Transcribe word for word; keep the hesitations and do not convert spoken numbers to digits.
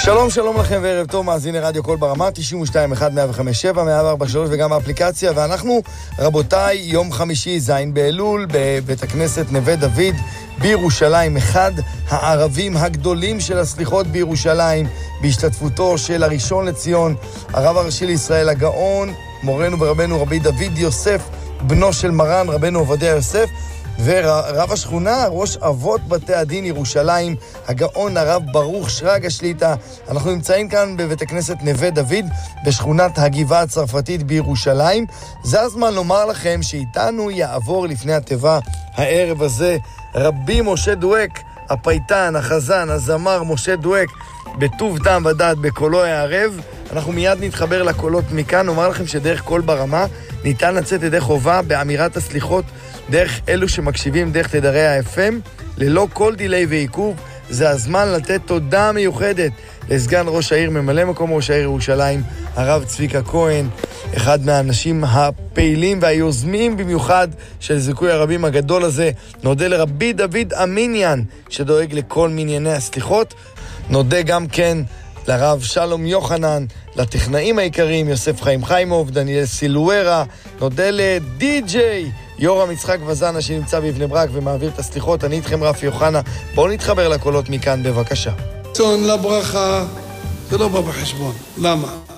שלום שלום לכם וערב טוב, מאזיני רדיו קול ברמה תשעים ושתיים אחד מאה וחמש נקודה שבע מאה ארבע שלוש וגם באפליקציה. ואנחנו רבותיי יום חמישי זין באלול בבית הכנסת נווה דוד בירושלים, אחד הערבים הגדולים של הסליחות בירושלים, בהשתתפותו של הראשון לציון הרב הראשי לישראל הגאון מורנו ורבנו רבי דוד יוסף בנו של מרן רבנו עובדיה יוסף, ורב השכונה, ראש אבות בתי הדין ירושלים, הגאון הרב ברוך שרגא שליט"א. אנחנו נמצאים כאן בבית הכנסת נווה דוד בשכונת הגבעה הצרפתית בירושלים. זה הזמן לומר לכם שאיתנו יעבור לפני הטבע הערב הזה רבי משה דואק, הפייטן, החזן, הזמר משה דואק, בטוב טעם ודעת בקולו הערב. אנחנו מיד נתחבר לקולות מכאן. נאמר לכם שדרך קול ברמה ניתן לצאת ידי חובה באמירת הסליחות דרך אלו שמקשיבים דרך תדרי ה-אף אם ללא כל דילי ועיכוב. זה הזמן לתת תודה מיוחדת לסגן ראש העיר, ממלא מקום ראש העיר ירושלים, הרב צביקה כהן, אחד מהאנשים הפעילים והיוזמים במיוחד של זיכוי הרבים הגדול הזה. נודה לרבי דוד אמיניאן שדואג לכל מנייני הסליחות. נודה גם כן לרב שלום יוחנן, לטכנאים העיקריים יוסף חיים חיימוב, דניאל סילוארה. נודה לדי-ג'יי יורם יצחק וזנה שנמצא בבני ברק ומעביר את הסליחות. אני איתכם רפי יוחנה. בואו נתחבר לקולות מכאן בבקשה. צאן לברכה זה לא בא בחשבון. למה?